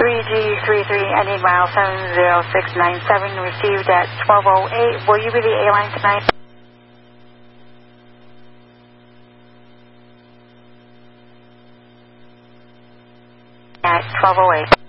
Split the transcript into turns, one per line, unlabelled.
3G33 ending mile 70697 received at 12:08. Will you be the A-line tonight? At 12:08.